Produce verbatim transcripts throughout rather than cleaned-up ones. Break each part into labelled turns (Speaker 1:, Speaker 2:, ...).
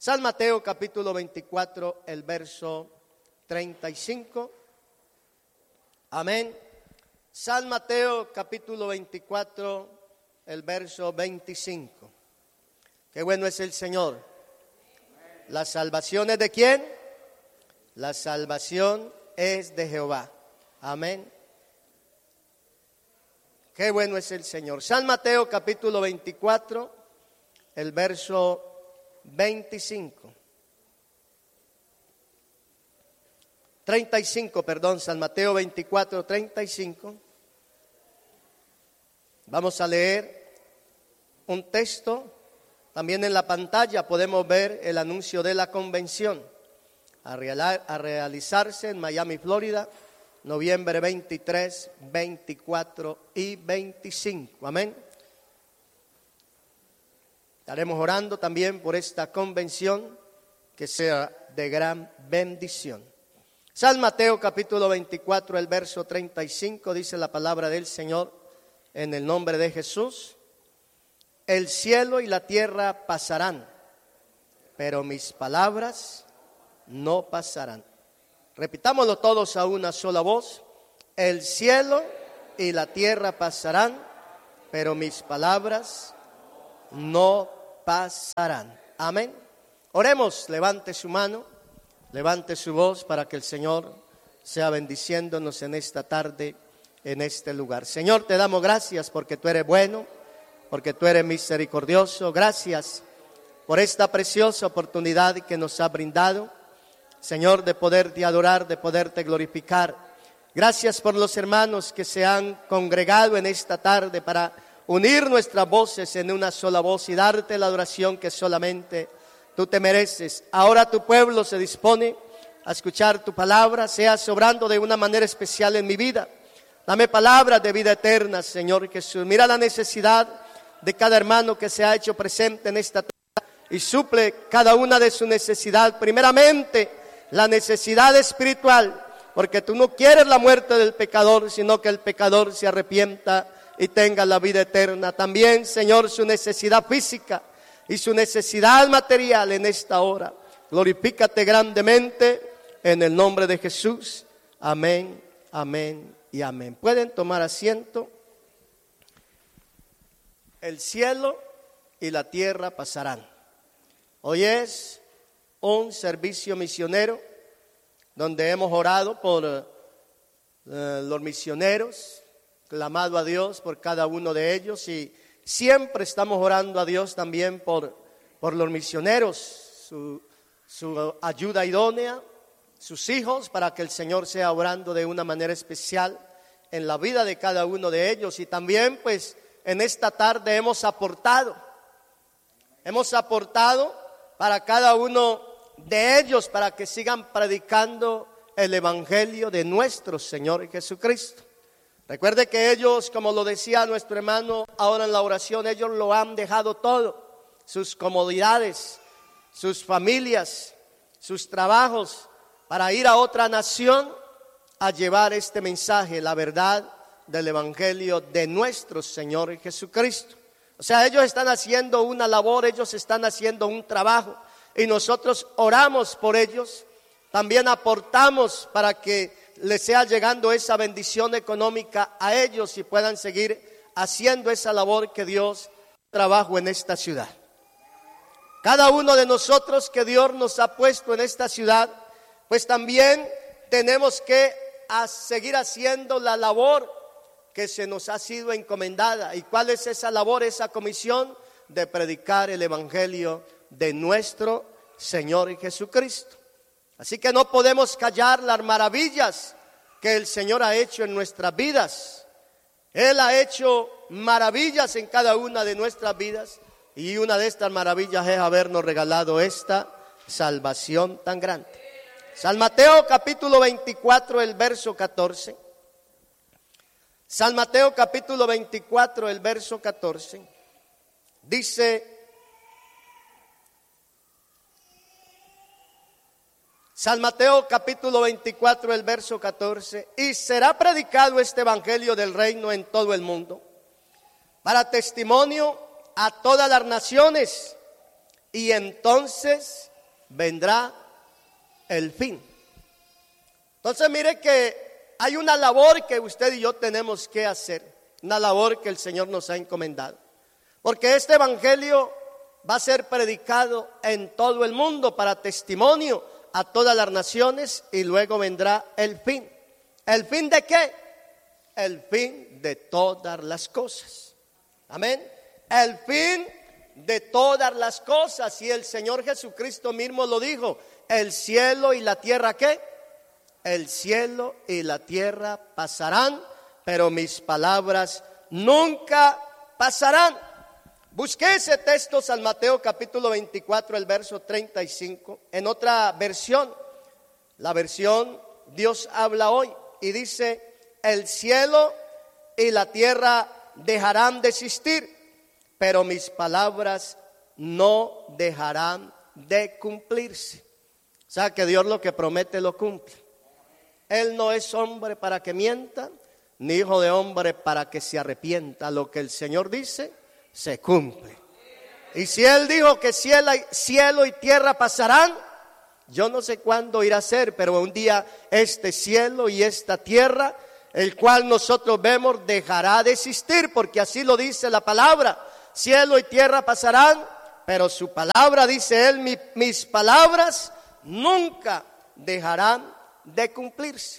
Speaker 1: San Mateo capítulo veinticuatro, el verso treinta y cinco. Amén. San Mateo capítulo veinticuatro, el verso veinticinco. Qué bueno es el Señor. ¿La salvación es de quién? La salvación es de Jehová. Amén. Qué bueno es el Señor. San Mateo capítulo veinticuatro, el verso veinticinco. treinta y cinco, perdón, San Mateo veinticuatro, treinta y cinco. Vamos a leer un texto. También en la pantalla podemos ver el anuncio de la convención a, real, a realizarse en Miami, Florida, noviembre veintitrés, veinticuatro y veinticinco. Amén. Estaremos orando también por esta convención, que sea de gran bendición. San Mateo capítulo veinticuatro, el verso treinta y cinco, dice la palabra del Señor en el nombre de Jesús. El cielo y la tierra pasarán, pero mis palabras no pasarán. Repitámoslo todos a una sola voz. El cielo y la tierra pasarán, pero mis palabras no pasarán. Amén. Oremos, levante su mano, levante su voz para que el Señor sea bendiciéndonos en esta tarde, en este lugar. Señor, te damos gracias porque tú eres bueno, porque tú eres misericordioso. Gracias por esta preciosa oportunidad que nos ha brindado, Señor, de poderte adorar, de poderte glorificar. Gracias por los hermanos que se han congregado en esta tarde para unir nuestras voces en una sola voz y darte la adoración que solamente tú te mereces. Ahora tu pueblo se dispone a escuchar tu palabra. Seas obrando de una manera especial en mi vida. Dame palabras de vida eterna, Señor Jesús. Mira la necesidad de cada hermano que se ha hecho presente en esta tarde y suple cada una de sus necesidades. Primeramente, la necesidad espiritual, porque tú no quieres la muerte del pecador, sino que el pecador se arrepienta y tenga la vida eterna. También, Señor, su necesidad física y su necesidad material en esta hora. Glorifícate grandemente en el nombre de Jesús. Amén, amén y amén. Pueden tomar asiento. El cielo y la tierra pasarán. Hoy es un servicio misionero donde hemos orado por uh, los misioneros, clamado a Dios por cada uno de ellos, y siempre estamos orando a Dios también por, por los misioneros, su, su ayuda idónea, sus hijos, para que el Señor sea obrando de una manera especial en la vida de cada uno de ellos. Y también pues en esta tarde hemos aportado, hemos aportado para cada uno de ellos, para que sigan predicando el evangelio de nuestro Señor Jesucristo. Recuerde que ellos, como lo decía nuestro hermano ahora en la oración, ellos lo han dejado todo, sus comodidades, sus familias, sus trabajos, para ir a otra nación a llevar este mensaje, la verdad del evangelio de nuestro Señor Jesucristo. O sea, ellos están haciendo una labor, ellos están haciendo un trabajo, y nosotros oramos por ellos, también aportamos para que les sea llegando esa bendición económica a ellos y puedan seguir haciendo esa labor que Dios trabaja en esta ciudad. Cada uno de nosotros que Dios nos ha puesto en esta ciudad, pues también tenemos que a seguir haciendo la labor que se nos ha sido encomendada. ¿Y cuál es esa labor, esa comisión? De predicar el evangelio de nuestro Señor Jesucristo. Así que no podemos callar las maravillas que el Señor ha hecho en nuestras vidas. Él ha hecho maravillas en cada una de nuestras vidas, y una de estas maravillas es habernos regalado esta salvación tan grande. San Mateo capítulo veinticuatro, el verso catorce. San Mateo capítulo veinticuatro, el verso catorce. Dice: San Mateo capítulo veinticuatro, el verso catorce. Y será predicado este evangelio del reino en todo el mundo, para testimonio a todas las naciones, y entonces vendrá el fin. Entonces mire que hay una labor que usted y yo tenemos que hacer, una labor que el Señor nos ha encomendado, porque este evangelio va a ser predicado en todo el mundo para testimonio a todas las naciones, y luego vendrá el fin. ¿El fin de qué? El fin de todas las cosas. Amén. El fin de todas las cosas. Y el Señor Jesucristo mismo lo dijo: el cielo y la tierra, ¿qué? El cielo y la tierra pasarán, pero mis palabras nunca pasarán. Busqué ese texto, San Mateo capítulo veinticuatro, el verso treinta y cinco, en otra versión, la versión Dios habla hoy, y dice: el cielo y la tierra dejarán de existir, pero mis palabras no dejarán de cumplirse. O sea que Dios lo que promete lo cumple. Él no es hombre para que mienta, ni hijo de hombre para que se arrepienta. Lo que el Señor dice se cumple. Y si Él dijo que cielo y, cielo y tierra pasarán, yo no sé cuándo irá a ser, pero un día este cielo y esta tierra, el cual nosotros vemos, dejará de existir, porque así lo dice la palabra. Cielo y tierra pasarán, pero su palabra, dice Él, mi, mis palabras nunca dejarán de cumplirse.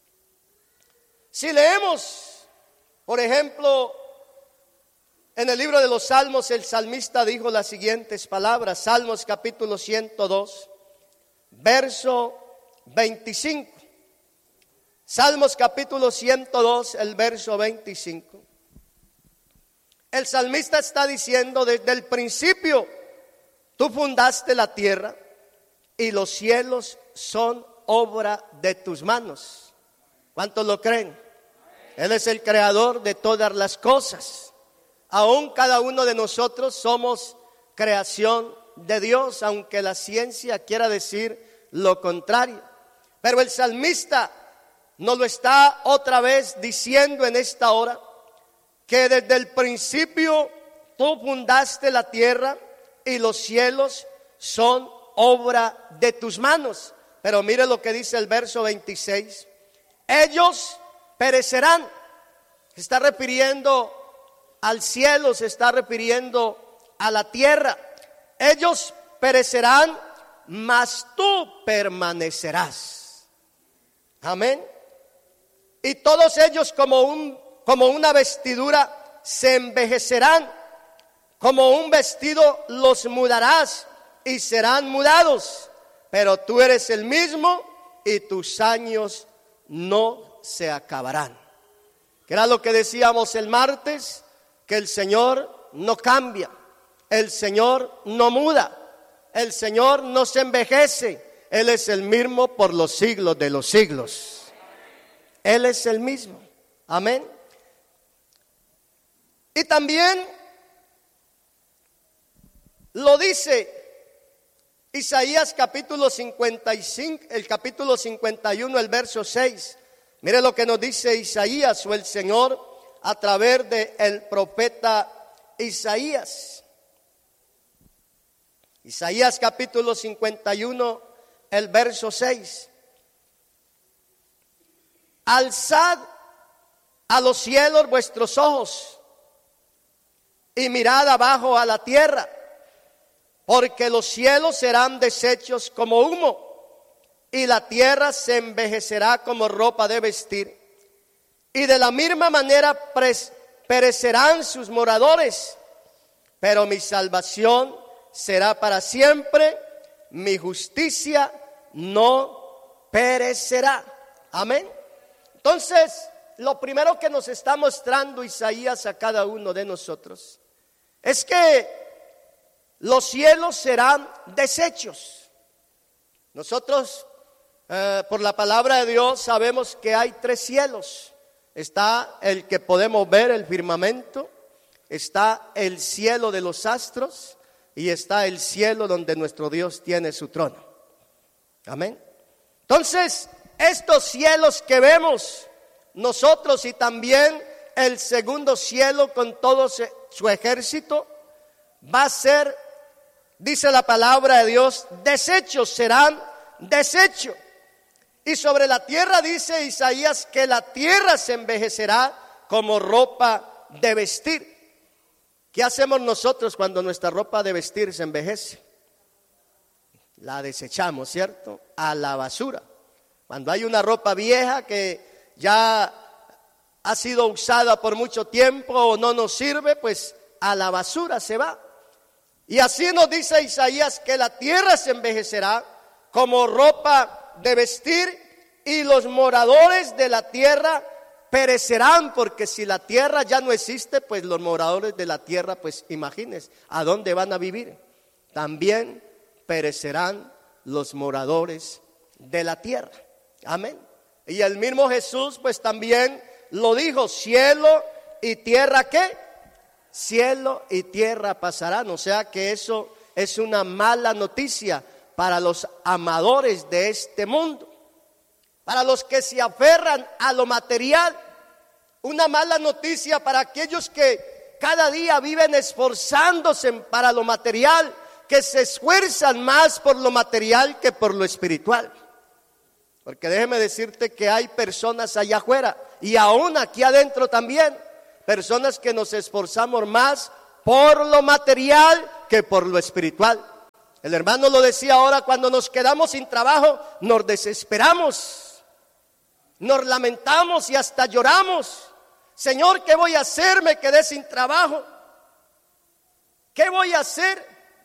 Speaker 1: Si leemos, por ejemplo, en el libro de los Salmos, el salmista dijo las siguientes palabras. Salmos capítulo ciento dos, verso veinticinco. Salmos capítulo ciento dos, el verso veinticinco. El salmista está diciendo: desde el principio tú fundaste la tierra y los cielos son obra de tus manos. ¿Cuántos lo creen? Él es el creador de todas las cosas. Aún cada uno de nosotros somos creación de Dios, aunque la ciencia quiera decir lo contrario. Pero el salmista nos lo está otra vez diciendo en esta hora, que desde el principio tú fundaste la tierra y los cielos son obra de tus manos. Pero mire lo que dice el verso veintiséis: ellos perecerán. Se está refiriendo al cielo, se está refiriendo a la tierra. Ellos perecerán, mas tú permanecerás. Amén. Y todos ellos como un como una vestidura se envejecerán, como un vestido los mudarás y serán mudados, pero tú eres el mismo y tus años no se acabarán. Que era lo que decíamos el martes, que el Señor no cambia, el Señor no muda, el Señor no se envejece. Él es el mismo por los siglos de los siglos. Él es el mismo. Amén. Y también lo dice Isaías capítulo cincuenta y cinco, el capítulo cincuenta y uno, el verso seis. Mire lo que nos dice Isaías, o el Señor, a través del profeta Isaías. Isaías capítulo cincuenta y uno, el verso seis. Alzad a los cielos vuestros ojos y mirad abajo a la tierra, porque los cielos serán deshechos como humo y la tierra se envejecerá como ropa de vestir. Y de la misma manera perecerán sus moradores, pero mi salvación será para siempre, mi justicia no perecerá. Amén. Entonces, lo primero que nos está mostrando Isaías a cada uno de nosotros es que los cielos serán deshechos. Nosotros, eh, por la palabra de Dios, sabemos que hay tres cielos. Está el que podemos ver, el firmamento, está el cielo de los astros y está el cielo donde nuestro Dios tiene su trono. Amén. Entonces, estos cielos que vemos nosotros y también el segundo cielo con todo su ejército va a ser dice la palabra de Dios, desechos serán desechos. Y sobre la tierra dice Isaías que la tierra se envejecerá como ropa de vestir. ¿Qué hacemos nosotros cuando nuestra ropa de vestir se envejece? La desechamos, ¿cierto? A la basura. Cuando hay una ropa vieja que ya ha sido usada por mucho tiempo o no nos sirve, pues a la basura se va. Y así nos dice Isaías que la tierra se envejecerá como ropa de vestir y los moradores de la tierra perecerán, porque si la tierra ya no existe, pues los moradores de la tierra, pues imagínense, ¿a dónde van a vivir? También perecerán los moradores de la tierra. Amén. Y el mismo Jesús pues también lo dijo, cielo y tierra, ¿qué? Cielo y tierra pasarán. O sea que eso es una mala noticia para los amadores de este mundo, para los que se aferran a lo material. Una mala noticia para aquellos que cada día viven esforzándose para lo material, que se esfuerzan más por lo material que por lo espiritual. Porque déjeme decirte que hay personas allá afuera y aún aquí adentro también, personas que nos esforzamos más por lo material que por lo espiritual. El hermano lo decía ahora, cuando nos quedamos sin trabajo, nos desesperamos, nos lamentamos y hasta lloramos. Señor, ¿qué voy a hacer? Me quedé sin trabajo. ¿Qué voy a hacer?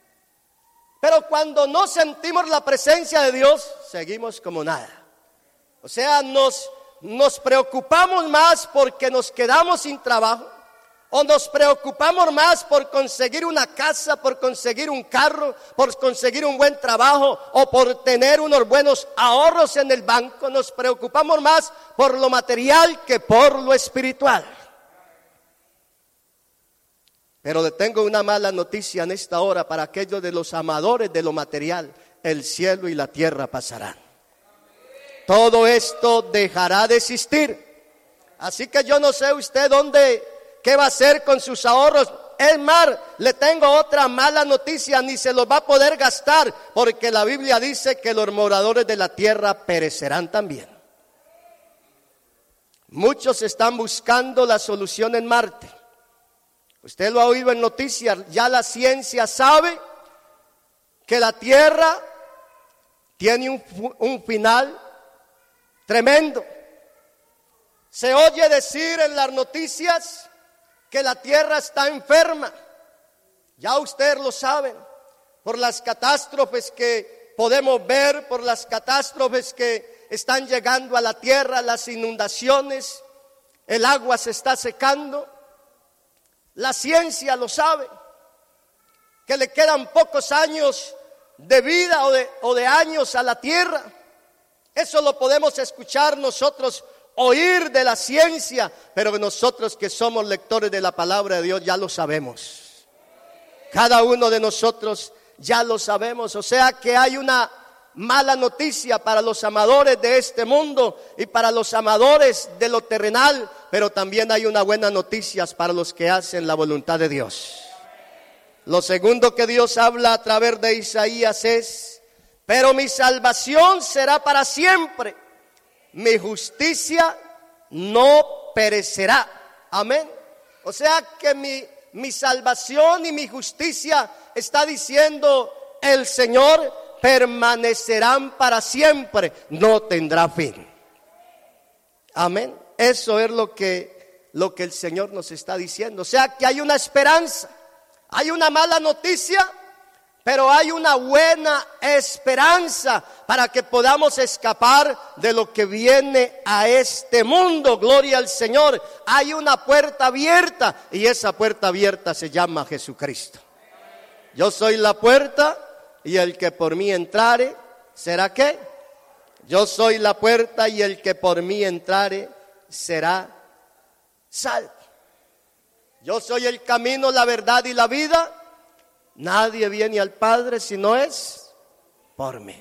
Speaker 1: Pero cuando no sentimos la presencia de Dios, seguimos como nada. O sea, nos, nos preocupamos más porque nos quedamos sin trabajo, o nos preocupamos más por conseguir una casa, por conseguir un carro, por conseguir un buen trabajo, o por tener unos buenos ahorros en el banco. Nos preocupamos más por lo material que por lo espiritual. Pero le tengo una mala noticia en esta hora para aquellos de los amadores de lo material. El cielo y la tierra pasarán. Todo esto dejará de existir. Así que yo no sé usted dónde, qué va a hacer con sus ahorros. Es más, le tengo otra mala noticia, ni se los va a poder gastar, porque la Biblia dice que los moradores de la tierra perecerán también. Muchos están buscando la solución en Marte. Usted lo ha oído en noticias, ya la ciencia sabe que la tierra tiene un, un final tremendo. Se oye decir en las noticias que la tierra está enferma. Ya usted lo sabe, por las catástrofes que podemos ver, por las catástrofes que están llegando a la tierra, las inundaciones, el agua se está secando. La ciencia lo sabe, que le quedan pocos años de vida o de, o de años a la tierra. Eso lo podemos escuchar nosotros, oír de la ciencia, pero nosotros que somos lectores de la palabra de Dios ya lo sabemos. Cada uno de nosotros ya lo sabemos. O sea que hay una mala noticia para los amadores de este mundo y para los amadores de lo terrenal, pero también hay una buena noticia para los que hacen la voluntad de Dios. Lo segundo que Dios habla a través de Isaías es: pero mi salvación será para siempre, mi justicia no perecerá. Amén. O sea que mi, mi salvación y mi justicia, está diciendo el Señor, permanecerán para siempre, no tendrá fin. Amén. Eso es lo que, lo que el Señor nos está diciendo. O sea que hay una esperanza, hay una mala noticia, pero hay una buena esperanza para que podamos escapar de lo que viene a este mundo. Gloria al Señor. Hay una puerta abierta y esa puerta abierta se llama Jesucristo. Yo soy la puerta y el que por mí entrare, ¿será qué? Yo soy la puerta y el que por mí entrare será salvo. Yo soy el camino, la verdad y la vida. Nadie viene al Padre si no es por mí.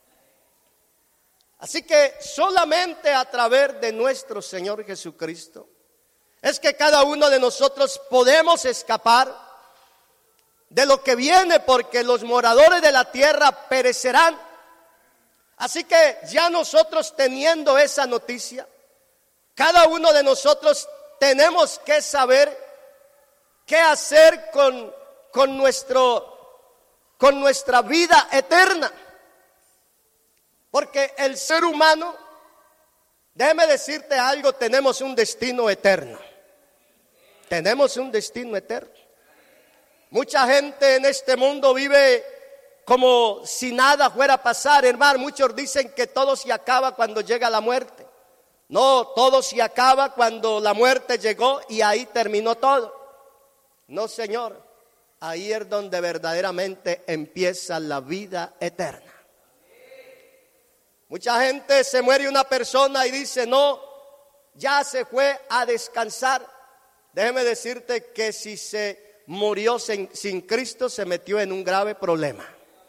Speaker 1: Así que solamente a través de nuestro Señor Jesucristo es que cada uno de nosotros podemos escapar de lo que viene, porque los moradores de la tierra perecerán. Así que ya nosotros teniendo esa noticia, cada uno de nosotros tenemos que saber qué hacer con, con, nuestro, con nuestra vida eterna. Porque el ser humano, déjeme decirte algo, tenemos un destino eterno. Tenemos un destino eterno. Mucha gente en este mundo vive como si nada fuera a pasar, hermano. Muchos dicen que todo se acaba cuando llega la muerte. No, todo se acaba cuando la muerte llegó y ahí terminó todo. No, señor. Ahí es donde verdaderamente empieza la vida eterna. Mucha gente se muere una persona y dice, no, ya se fue a descansar. Déjeme decirte que si se murió sin, sin Cristo, se metió en un grave problema.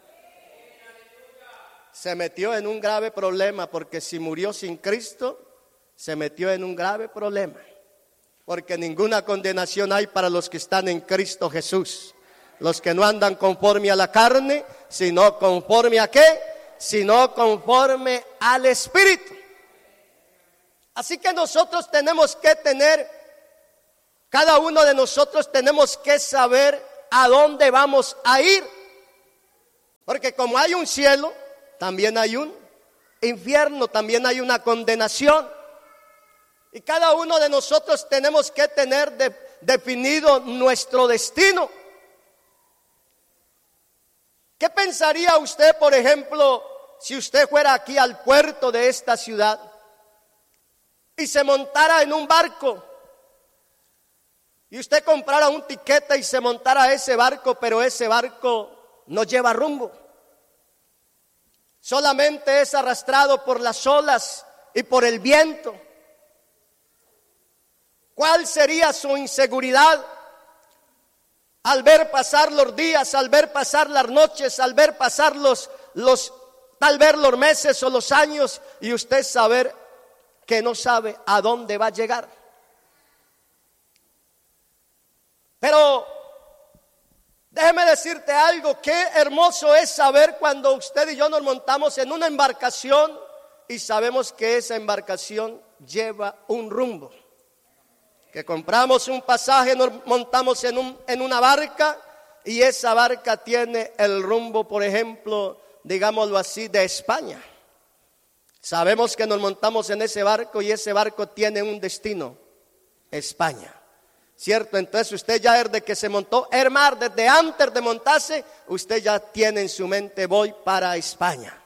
Speaker 1: Se metió en un grave problema, porque si murió sin Cristo, se metió en un grave problema. Porque ninguna condenación hay para los que están en Cristo Jesús. Los que no andan conforme a la carne, sino conforme a ¿qué? Sino conforme al Espíritu. Así que nosotros tenemos que tener, cada uno de nosotros tenemos que saber a dónde vamos a ir. Porque como hay un cielo, también hay un infierno, también hay una condenación. Y cada uno de nosotros tenemos que tener de, definido nuestro destino. ¿Qué pensaría usted, por ejemplo, si usted fuera aquí al puerto de esta ciudad y se montara en un barco y usted comprara un tiquete y se montara a ese barco, pero ese barco no lleva rumbo? Solamente es arrastrado por las olas y por el viento. ¿Cuál sería su inseguridad al ver pasar los días, al ver pasar las noches, al ver pasar los, los, tal vez los meses o los años, y usted saber que no sabe a dónde va a llegar? Pero déjeme decirte algo, qué hermoso es saber cuando usted y yo nos montamos en una embarcación y sabemos que esa embarcación lleva un rumbo. Que compramos un pasaje, nos montamos en, un, en una barca y esa barca tiene el rumbo, por ejemplo, digámoslo así, de España. Sabemos que nos montamos en ese barco y ese barco tiene un destino, España. ¿Cierto? Entonces usted ya desde que se montó, hermano, desde antes de montarse, usted ya tiene en su mente, voy para España.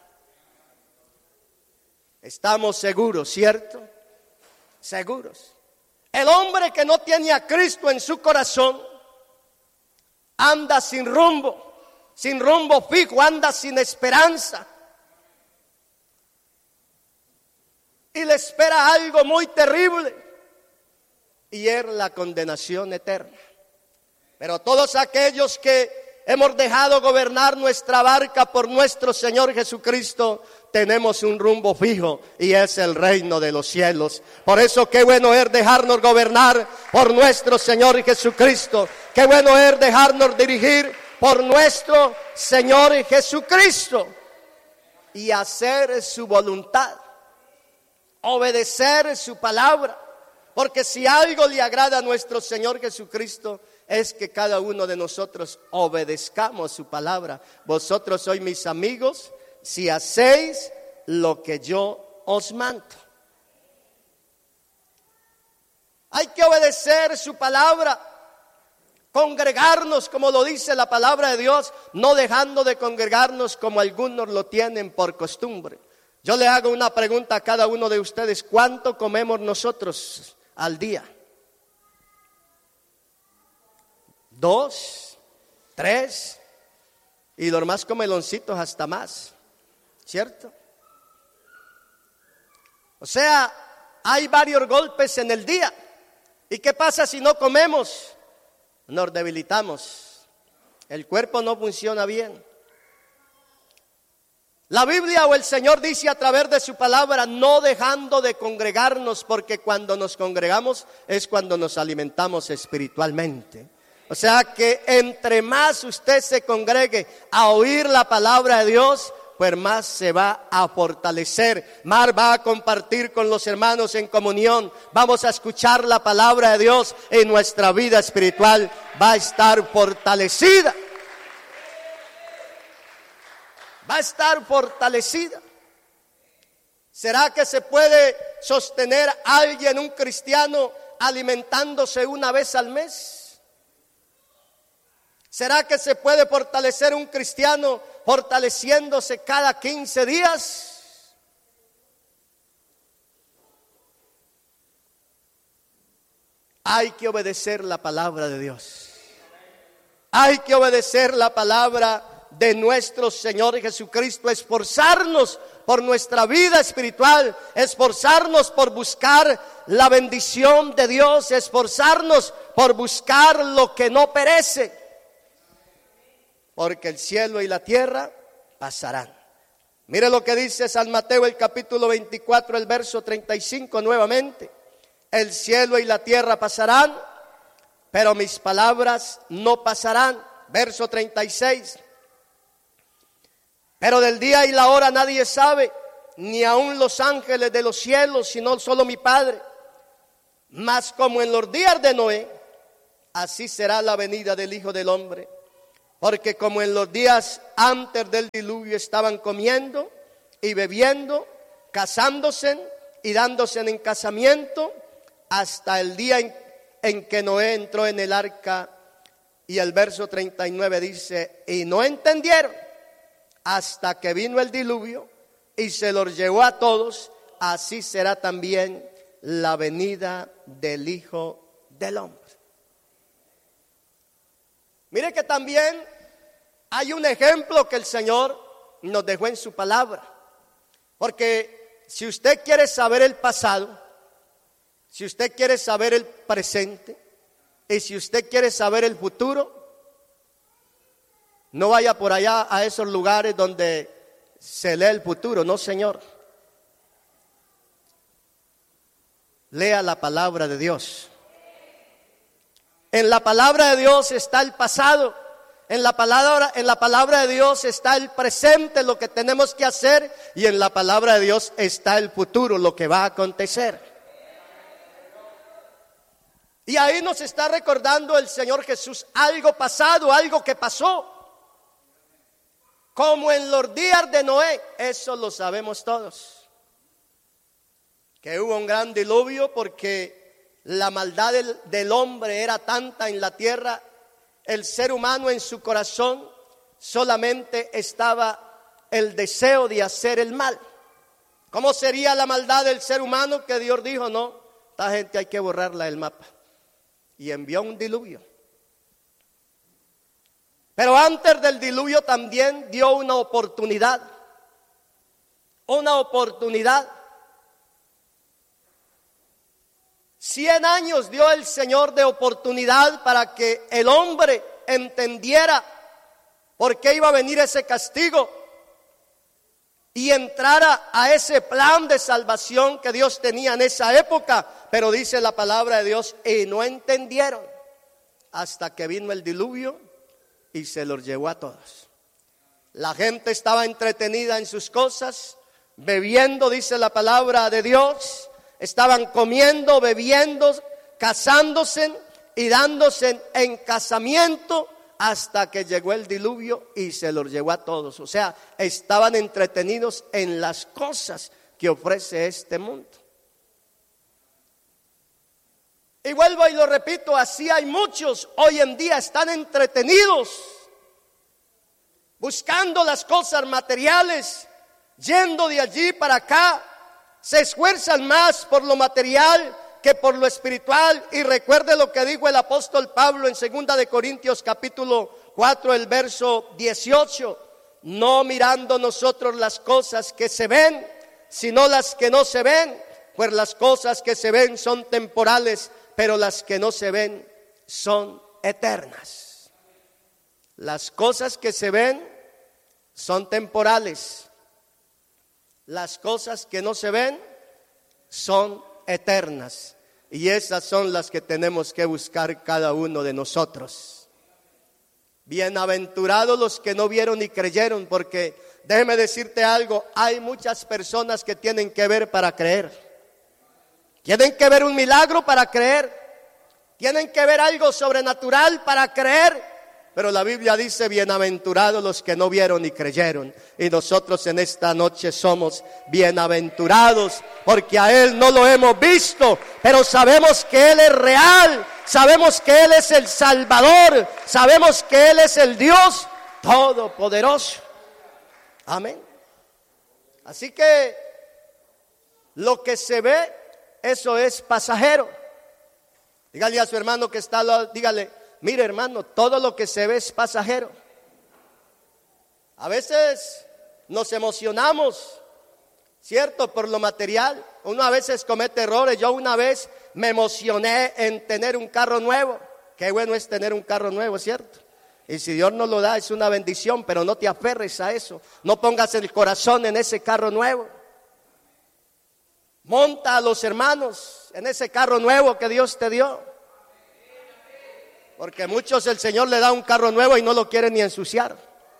Speaker 1: Estamos seguros, ¿cierto? Seguros. El hombre que no tiene a Cristo en su corazón anda sin rumbo, sin rumbo fijo, anda sin esperanza. Y le espera algo muy terrible, y es la condenación eterna. Pero todos aquellos que hemos dejado gobernar nuestra barca por nuestro Señor Jesucristo, tenemos un rumbo fijo y es el reino de los cielos. Por eso qué bueno es dejarnos gobernar por nuestro Señor Jesucristo. Qué bueno es dejarnos dirigir por nuestro Señor Jesucristo y hacer su voluntad, obedecer su palabra. Porque si algo le agrada a nuestro Señor Jesucristo, es que cada uno de nosotros obedezcamos su palabra. Vosotros sois mis amigos si hacéis lo que yo os mando. Hay que obedecer su palabra, congregarnos como lo dice la palabra de Dios, no dejando de congregarnos como algunos lo tienen por costumbre. Yo le hago una pregunta a cada uno de ustedes: ¿cuánto comemos nosotros al día? Dos, tres, y los más comeloncitos hasta más, ¿cierto? O sea, hay varios golpes en el día. ¿Y qué pasa si no comemos? Nos debilitamos. El cuerpo no funciona bien. La Biblia o el Señor dice a través de su palabra, no dejando de congregarnos, porque cuando nos congregamos es cuando nos alimentamos espiritualmente. O sea que entre más usted se congregue a oír la palabra de Dios, pues más se va a fortalecer, más va a compartir con los hermanos en comunión, vamos a escuchar la palabra de Dios en nuestra vida espiritual, va a estar fortalecida, va a estar fortalecida. ¿Será que se puede sostener a alguien, un cristiano, alimentándose una vez al mes? ¿Será que se puede fortalecer un cristiano fortaleciéndose cada quince días? Hay que obedecer la palabra de Dios. Hay que obedecer la palabra de nuestro Señor Jesucristo, esforzarnos por nuestra vida espiritual, esforzarnos por buscar la bendición de Dios, esforzarnos por buscar lo que no perece, porque el cielo y la tierra pasarán. Mire lo que dice San Mateo, el capítulo veinticuatro, el verso treinta y cinco nuevamente. El cielo y la tierra pasarán, pero mis palabras no pasarán. Verso treinta y seis. Pero del día y la hora nadie sabe, ni aun los ángeles de los cielos, sino solo mi Padre. Mas como en los días de Noé, así será la venida del Hijo del Hombre. Porque como en los días antes del diluvio estaban comiendo y bebiendo, casándose y dándose en casamiento, hasta el día en, en que Noé entró en el arca. Y el verso treinta y nueve dice, y no entendieron hasta que vino el diluvio y se los llevó a todos, así será también la venida del Hijo del Hombre. Mire que también hay un ejemplo que el Señor nos dejó en su palabra. Porque si usted quiere saber el pasado, si usted quiere saber el presente y si usted quiere saber el futuro, no vaya por allá a esos lugares donde se lee el futuro, no, señor. Lea la palabra de Dios. En la palabra de Dios está el pasado. En la palabra, en la palabra de Dios está el presente, lo que tenemos que hacer. Y en la palabra de Dios está el futuro, lo que va a acontecer. Y ahí nos está recordando el Señor Jesús algo pasado, algo que pasó. Como en los días de Noé, eso lo sabemos todos. Que hubo un gran diluvio porque la maldad del, del hombre era tanta en la tierra. El ser humano en su corazón solamente estaba el deseo de hacer el mal. ¿Cómo sería la maldad del ser humano? Que Dios dijo, no, esta gente hay que borrarla del mapa. Y envió un diluvio. Pero antes del diluvio también dio una oportunidad. Una oportunidad. Cien años dio el Señor de oportunidad para que el hombre entendiera por qué iba a venir ese castigo y entrara a ese plan de salvación que Dios tenía en esa época. Pero dice la palabra de Dios, y no entendieron hasta que vino el diluvio y se los llevó a todos. La gente estaba entretenida en sus cosas, bebiendo, dice la palabra de Dios. Estaban comiendo, bebiendo, casándose y dándose en casamiento hasta que llegó el diluvio y se los llevó a todos. O sea, estaban entretenidos en las cosas que ofrece este mundo. Y vuelvo y lo repito, así hay muchos hoy en día, están entretenidos, buscando las cosas materiales, yendo de allí para acá, se esfuerzan más por lo material que por lo espiritual. Y recuerde lo que dijo el apóstol Pablo en segunda de Corintios capítulo cuatro, el verso dieciocho, no mirando nosotros las cosas que se ven, sino las que no se ven, pues las cosas que se ven son temporales, pero las que no se ven son eternas. Las cosas que se ven son temporales. Las cosas que no se ven son eternas. Y esas son las que tenemos que buscar cada uno de nosotros. Bienaventurados los que no vieron ni creyeron, porque déjeme decirte algo, hay muchas personas que tienen que ver para creer. Tienen que ver un milagro para creer. Tienen que ver algo sobrenatural para creer. Pero la Biblia dice, bienaventurados los que no vieron ni creyeron. Y nosotros en esta noche somos bienaventurados, porque a Él no lo hemos visto, pero sabemos que Él es real. Sabemos que Él es el Salvador. Sabemos que Él es el Dios Todopoderoso. Amén. Así que lo que se ve, eso es pasajero. Dígale a su hermano que está al lado, dígale, mire hermano, todo lo que se ve es pasajero. A veces nos emocionamos, ¿cierto? Por lo material. Uno a veces comete errores. Yo una vez me emocioné en tener un carro nuevo. Qué bueno es tener un carro nuevo, ¿cierto? Y si Dios nos lo da es una bendición, pero no te aferres a eso. No pongas el corazón en ese carro nuevo. Monta a los hermanos en ese carro nuevo que Dios te dio. Porque muchos el Señor le da un carro nuevo y no lo quieren ni ensuciar.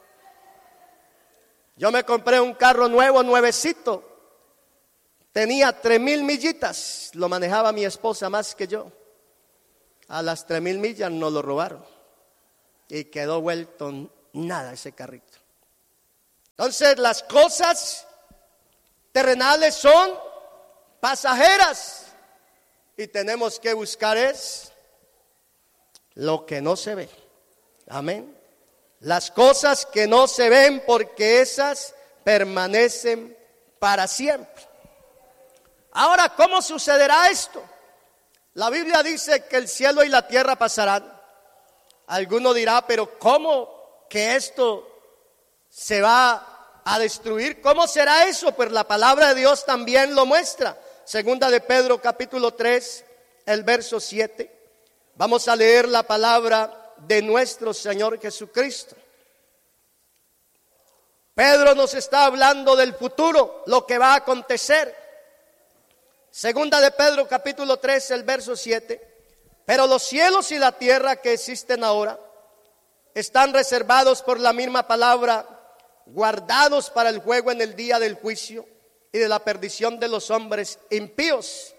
Speaker 1: Yo me compré un carro nuevo, nuevecito. Tenía tres mil millitas. Lo manejaba mi esposa más que yo. A las tres mil millas nos lo robaron. Y quedó vuelto nada ese carrito. Entonces las cosas terrenales son pasajeras. Y tenemos que buscar es lo que no se ve. Amén. Las cosas que no se ven, porque esas permanecen para siempre. Ahora, ¿cómo sucederá esto? La Biblia dice que el cielo y la tierra pasarán. Alguno dirá, pero ¿cómo que esto se va a destruir? ¿Cómo será eso? Pues la palabra de Dios también lo muestra. Segunda de Pedro capítulo tres, el verso siete. Vamos a leer la palabra de nuestro Señor Jesucristo. Pedro nos está hablando del futuro, lo que va a acontecer. Segunda de Pedro capítulo tres, el verso siete. Pero los cielos y la tierra que existen ahora están reservados por la misma palabra, guardados para el juego en el día del juicio y de la perdición de los hombres impíos.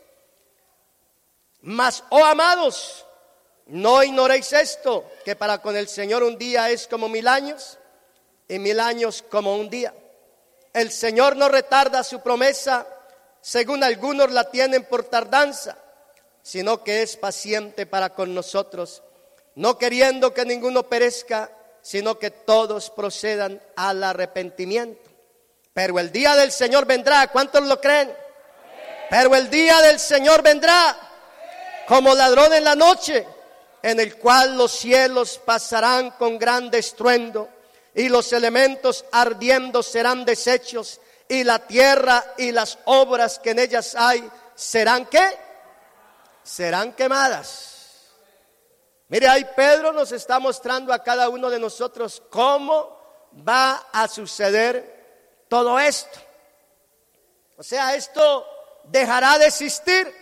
Speaker 1: Mas, oh amados, no ignoréis esto, que para con el Señor un día es como mil años, y mil años como un día. El Señor no retarda su promesa, según algunos la tienen por tardanza, sino que es paciente para con nosotros, no queriendo que ninguno perezca, sino que todos procedan al arrepentimiento. Pero el día del Señor vendrá. ¿Cuántos lo creen? Pero el día del Señor vendrá como ladrón en la noche, en el cual los cielos pasarán con grande estruendo, y los elementos ardiendo serán deshechos, y la tierra y las obras que en ellas hay serán ¿qué? Serán quemadas. Mire, ahí Pedro nos está mostrando a cada uno de nosotros cómo va a suceder todo esto. O sea, esto dejará de existir.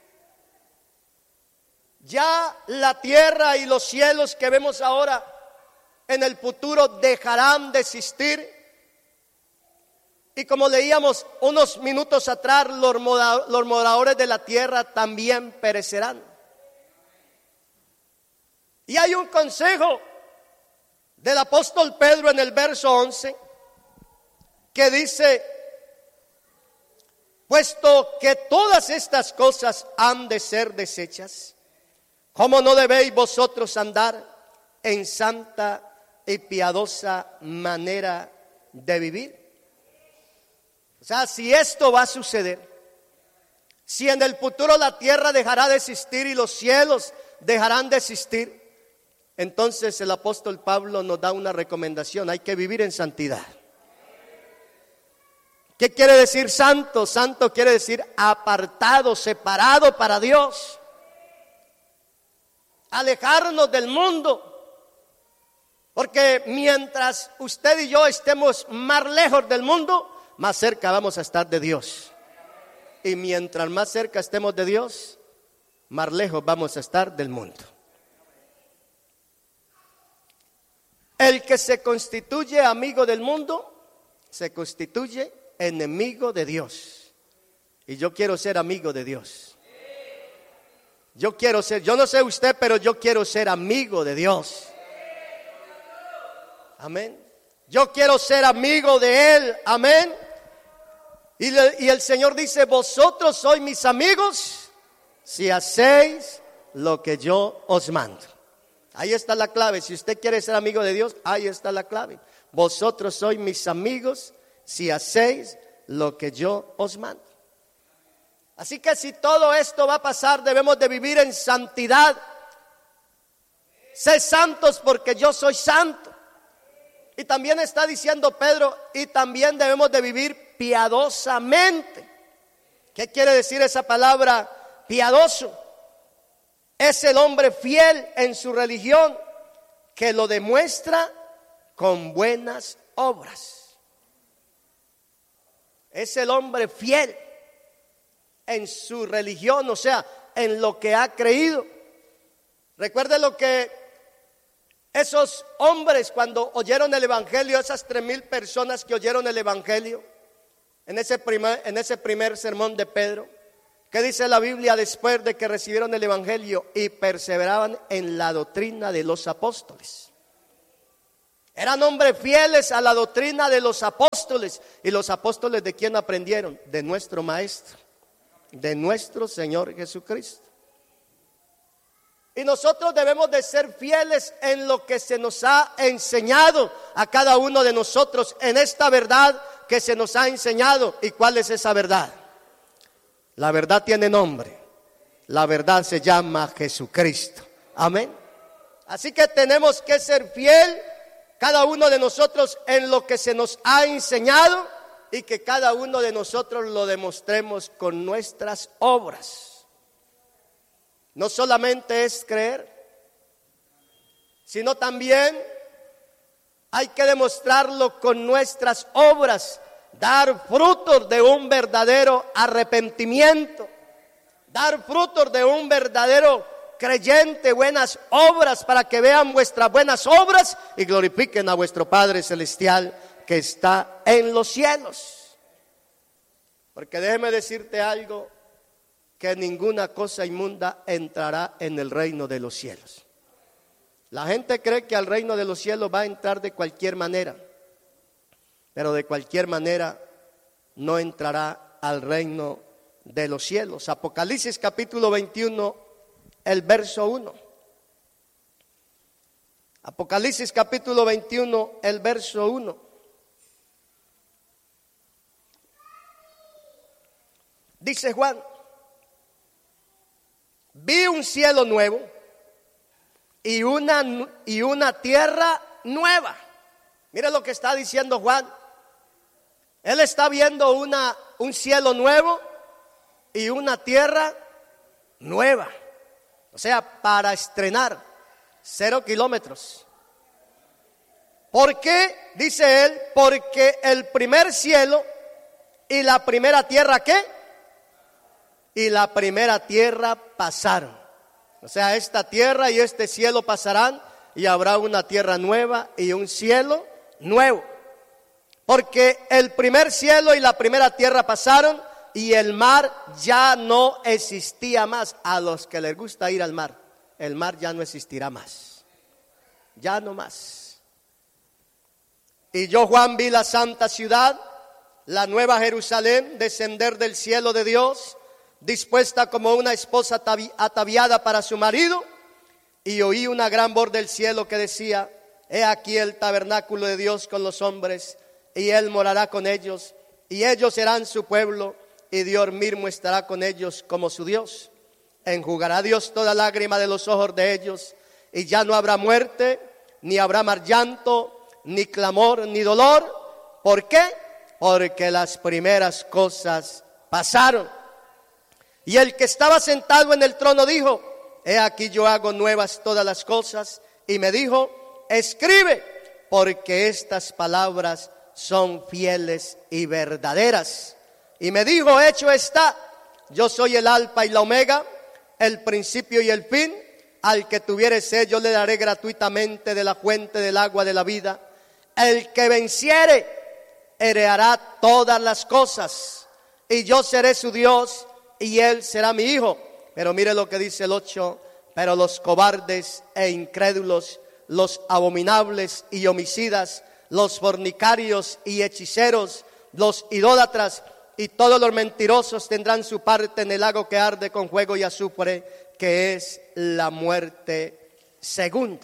Speaker 1: Ya la tierra y los cielos que vemos ahora en el futuro dejarán de existir. Y como leíamos unos minutos atrás, los moradores de la tierra también perecerán. Y hay un consejo del apóstol Pedro en el verso once que dice: puesto que todas estas cosas han de ser deshechas, ¿cómo no debéis vosotros andar en santa y piadosa manera de vivir? O sea, si esto va a suceder, si en el futuro la tierra dejará de existir y los cielos dejarán de existir, entonces el apóstol Pablo nos da una recomendación: hay que vivir en santidad. ¿Qué quiere decir santo? Santo quiere decir apartado, separado para Dios. Alejarnos del mundo. Porque mientras usted y yo estemos más lejos del mundo, más cerca vamos a estar de Dios. Y mientras más cerca estemos de Dios, más lejos vamos a estar del mundo. El que se constituye amigo del mundo, se constituye enemigo de Dios. Y yo quiero ser amigo de Dios. Yo quiero ser, yo no sé usted, pero yo quiero ser amigo de Dios. Amén. Yo quiero ser amigo de Él. Amén. Y, le, y el Señor dice, vosotros sois mis amigos si hacéis lo que yo os mando. Ahí está la clave. Si usted quiere ser amigo de Dios, ahí está la clave. Vosotros sois mis amigos si hacéis lo que yo os mando. Así que si todo esto va a pasar, debemos de vivir en santidad. Sé santos porque yo soy santo. Y también está diciendo Pedro, y también debemos de vivir piadosamente. ¿Qué quiere decir esa palabra piadoso? Es el hombre fiel en su religión que lo demuestra con buenas obras. Es el hombre fiel en su religión, o sea, en lo que ha creído. Recuerde lo que esos hombres cuando oyeron el evangelio, esas tres mil personas que oyeron el evangelio, en ese primer, en ese primer sermón de Pedro, ¿qué dice la Biblia después de que recibieron el evangelio y perseveraban en la doctrina de los apóstoles? Eran hombres fieles a la doctrina de los apóstoles. ¿Y los apóstoles de quién aprendieron? De nuestro maestro, de nuestro Señor Jesucristo. Y nosotros debemos de ser fieles en lo que se nos ha enseñado a cada uno de nosotros, en esta verdad que se nos ha enseñado. ¿Y cuál es esa verdad? La verdad tiene nombre. La verdad se llama Jesucristo. Amén. Así que tenemos que ser fiel cada uno de nosotros en lo que se nos ha enseñado y que cada uno de nosotros lo demostremos con nuestras obras. No solamente es creer, sino también hay que demostrarlo con nuestras obras, dar frutos de un verdadero arrepentimiento, dar frutos de un verdadero creyente, buenas obras, para que vean vuestras buenas obras y glorifiquen a vuestro Padre Celestial que está en los cielos. Porque déjeme decirte algo, que ninguna cosa inmunda entrará en el reino de los cielos. La gente cree que al reino de los cielos va a entrar de cualquier manera, pero de cualquier manera no entrará al reino de los cielos. Apocalipsis capítulo veintiuno, el verso uno. Apocalipsis capítulo veintiuno, el verso uno. Dice Juan: vi un cielo nuevo y una, y una tierra nueva. Mira lo que está diciendo Juan. Él está viendo una, un cielo nuevo y una tierra nueva. O sea, para estrenar, cero kilómetros. ¿Por qué? Dice él, porque el primer cielo y la primera tierra, ¿qué? Y la primera tierra pasaron. O sea, esta tierra y este cielo pasarán y habrá una tierra nueva y un cielo nuevo. Porque el primer cielo y la primera tierra pasaron y el mar ya no existía más. A los que les gusta ir al mar, el mar ya no existirá más. Ya no más. Y yo, Juan, vi la santa ciudad, la nueva Jerusalén, descender del cielo de Dios, dispuesta como una esposa ataviada para su marido, y oí una gran voz del cielo que decía: he aquí el tabernáculo de Dios con los hombres, y Él morará con ellos, y ellos serán su pueblo, y Dios mismo estará con ellos como su Dios. Enjugará Dios toda lágrima de los ojos de ellos, y ya no habrá muerte, ni habrá más llanto, ni clamor, ni dolor. ¿Por qué? Porque las primeras cosas pasaron. Y el que estaba sentado en el trono dijo: he aquí yo hago nuevas todas las cosas. Y me dijo: escribe, porque estas palabras son fieles y verdaderas. Y me dijo: hecho está, yo soy el alfa y la omega, el principio y el fin. al que tuviere sed yo le daré gratuitamente de la fuente del agua de la vida. El que venciere heredará todas las cosas, y yo seré su Dios y él será mi hijo. Pero mire lo que dice el ocho: pero los cobardes e incrédulos, los abominables y homicidas, los fornicarios y hechiceros, los idólatras y todos los mentirosos tendrán su parte en el lago que arde con fuego y azufre, que es la muerte segunda.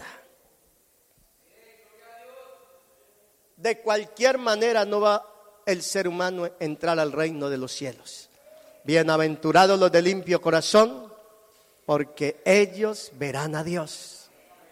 Speaker 1: De cualquier manera no va el ser humano a entrar al reino de los cielos. Bienaventurados los de limpio corazón, porque ellos verán a Dios.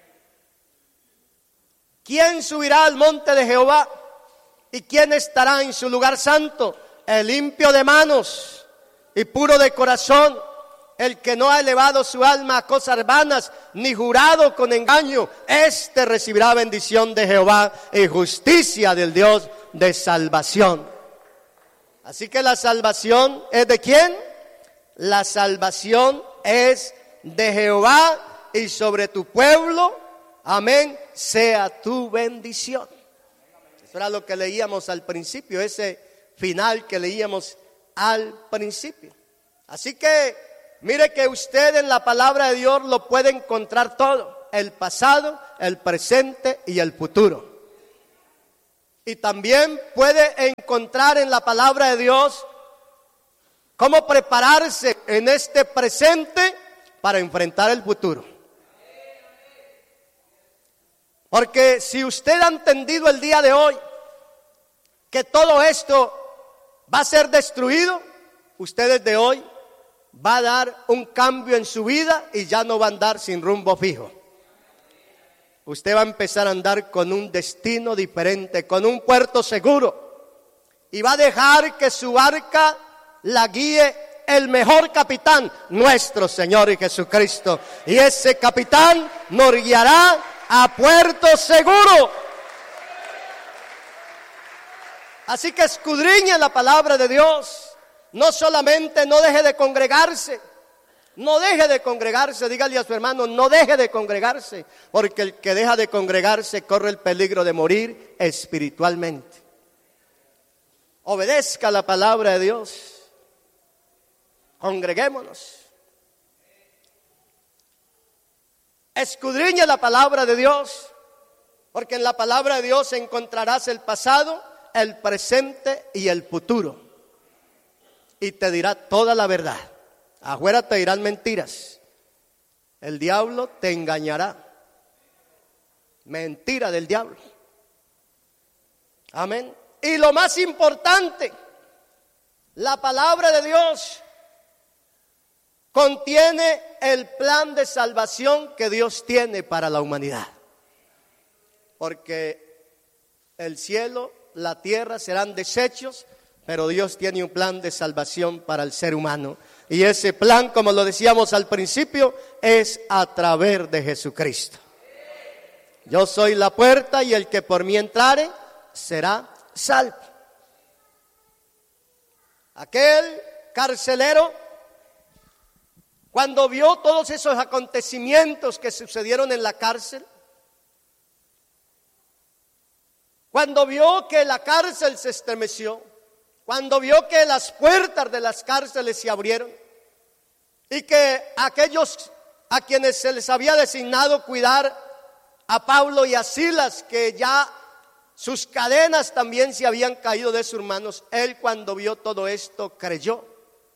Speaker 1: ¿Quién subirá al monte de Jehová? ¿Y quién estará en su lugar santo? El limpio de manos y puro de corazón, el que no ha elevado su alma a cosas vanas, ni jurado con engaño, éste recibirá bendición de Jehová y justicia del Dios de salvación. Así que la salvación es ¿de quién? La salvación es de Jehová, y sobre tu pueblo, amén, sea tu bendición. Eso era lo que leíamos al principio, ese final que leíamos al principio. Así que mire que usted en la palabra de Dios lo puede encontrar todo: el pasado, el presente y el futuro. Y también puede encontrar en la palabra de Dios cómo prepararse en este presente para enfrentar el futuro. Porque si usted ha entendido el día de hoy que todo esto va a ser destruido, usted desde hoy va a dar un cambio en su vida y ya no va a andar sin rumbo fijo. Usted va a empezar a andar con un destino diferente, con un puerto seguro, y va a dejar que su barca la guíe el mejor capitán, nuestro Señor y Jesucristo. Y ese capitán nos guiará a puerto seguro. Así que escudriñe la palabra de Dios. No solamente no deje de congregarse, no deje de congregarse, dígale a su hermano, no deje de congregarse, porque el que deja de congregarse corre el peligro de morir espiritualmente. Obedezca la palabra de Dios. Congreguémonos. Escudriñe la palabra de Dios, porque en la palabra de Dios encontrarás el pasado, el presente y el futuro. Y te dirá toda la verdad. Afuera te dirán mentiras. El diablo te engañará. Mentira del diablo. Amén. Y lo más importante, la palabra de Dios contiene el plan de salvación que Dios tiene para la humanidad. Porque el cielo, la tierra serán desechos, pero Dios tiene un plan de salvación para el ser humano. Y ese plan, como lo decíamos al principio, es a través de Jesucristo. Yo soy la puerta, y el que por mí entrare será salvo. Aquel carcelero, cuando vio todos esos acontecimientos que sucedieron en la cárcel, cuando vio que la cárcel se estremeció, cuando vio que las puertas de las cárceles se abrieron y que aquellos a quienes se les había designado cuidar a Pablo y a Silas, que ya sus cadenas también se habían caído de sus manos, él cuando vio todo esto creyó.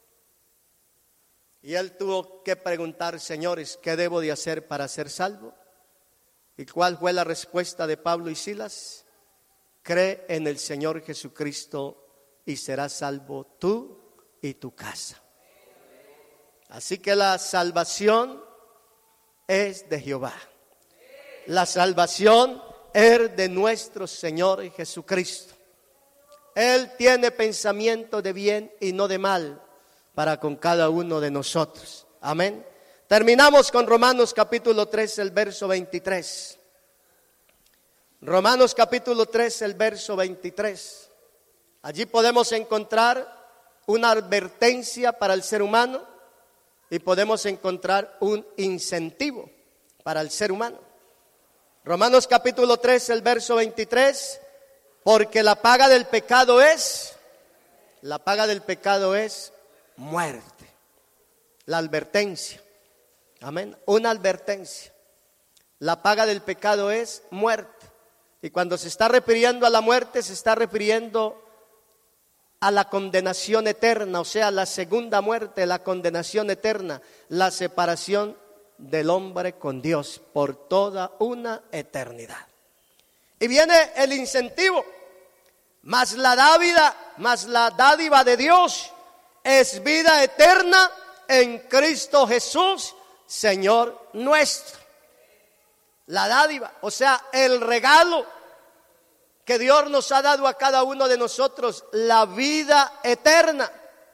Speaker 1: Y él tuvo que preguntar: señores, ¿qué debo de hacer para ser salvo? ¿Y cuál fue la respuesta de Pablo y Silas? Cree en el Señor Jesucristo y serás salvo tú y tu casa. Así que la salvación es de Jehová. La salvación es de nuestro Señor Jesucristo. Él tiene pensamiento de bien y no de mal para con cada uno de nosotros. Amén. Terminamos con Romanos capítulo tres, el verso veintitrés. Romanos capítulo tres, el verso veintitrés. Allí podemos encontrar una advertencia para el ser humano y podemos encontrar un incentivo. para el ser humano. Romanos capítulo tres, el verso veintitrés, porque la paga del pecado es, la paga del pecado es muerte. La advertencia, amén, una advertencia. La paga del pecado es muerte. Y cuando se está refiriendo a la muerte, se está refiriendo a la condenación eterna, o sea, la segunda muerte, la condenación eterna, la separación del hombre con Dios por toda una eternidad. Y viene el incentivo, mas la dádiva, mas la dádiva de Dios es vida eterna en Cristo Jesús, Señor nuestro. La dádiva, o sea, el regalo que Dios nos ha dado a cada uno de nosotros, la vida eterna,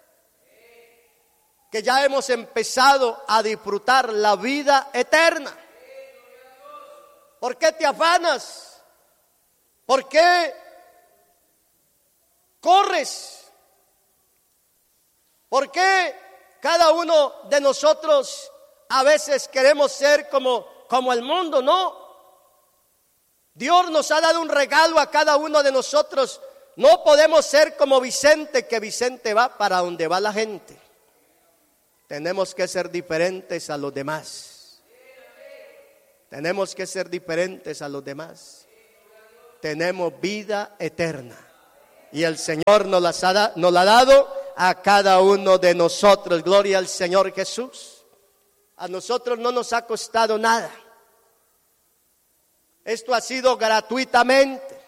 Speaker 1: que ya hemos empezado a disfrutar la vida eterna. ¿Por qué te afanas? ¿Por qué corres? ¿Por qué cada uno de nosotros a veces queremos ser como, como el mundo? No. Dios nos ha dado un regalo a cada uno de nosotros. No podemos ser como Vicente, que Vicente va para donde va la gente. Tenemos que ser diferentes a los demás. Tenemos que ser diferentes a los demás. Tenemos vida eterna. Y el Señor nos, las ha, nos la ha dado a cada uno de nosotros. Gloria al Señor Jesús. A nosotros no nos ha costado nada. Esto ha sido gratuitamente.